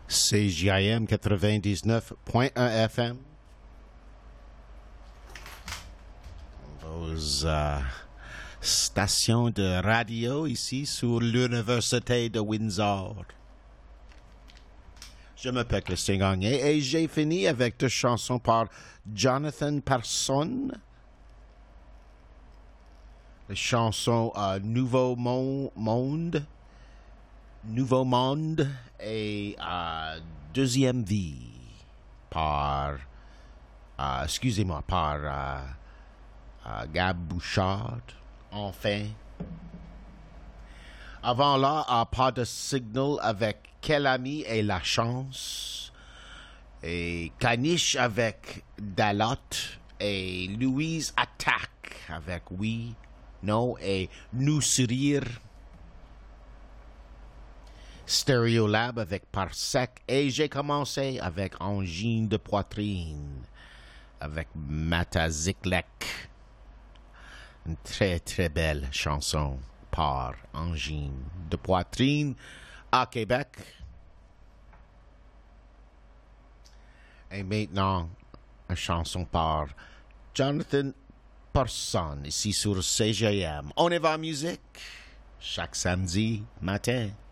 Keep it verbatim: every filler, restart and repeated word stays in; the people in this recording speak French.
C J I M quatre-vingt-dix-neuf point un F M. Vos euh, stations de radio ici sur l'Université de Windsor. Je m'appelle Christian Gagné et j'ai fini avec deux chansons par Jonathan Persson. La chanson euh, Nouveau Mon- Monde. Nouveau Monde et euh, Deuxième Vie par, euh, excusez-moi, par euh, euh, Gab Bouchard, enfin. Avant là, euh, Pas de Signal avec Quel ami et la chance, et Caniche avec Dalot, et Louise Attaque avec Oui, Non et Nous Sourire. Stereolab avec Parsec et j'ai commencé avec Angine de poitrine avec Mataziklek. Une très très belle chanson par Angine de poitrine à Québec. Et maintenant, une chanson par Jonathan Persson ici sur C G M. On y va musique chaque samedi matin.